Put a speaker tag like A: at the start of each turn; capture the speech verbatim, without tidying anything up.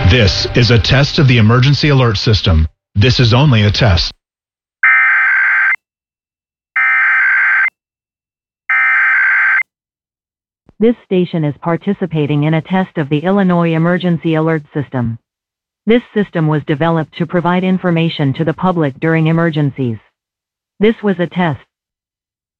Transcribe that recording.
A: This is a test of the emergency alert system. This is only a test.
B: This station is participating in a test of the Illinois Emergency Alert System. This system was developed to provide information to the public during emergencies. This was a test.